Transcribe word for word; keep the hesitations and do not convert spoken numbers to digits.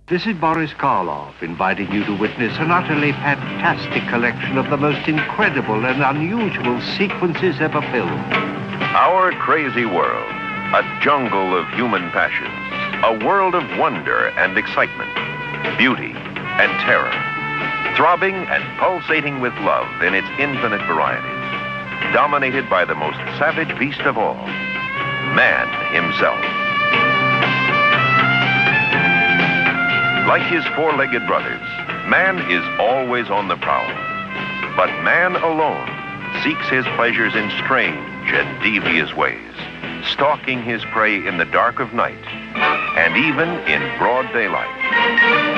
This is Boris Karloff inviting you to witness an utterly fantastic collection of the most incredible and unusual sequences ever filmed. Our crazy world, a jungle of human passions, a world of wonder and excitement, beauty and terror, throbbing and pulsating with love in its infinite varieties, dominated by the most savage beast of all, man himself. Like his four-legged brothers, man is always on the prowl. But man alone seeks his pleasures in strange and devious ways, stalking his prey in the dark of night and even in broad daylight.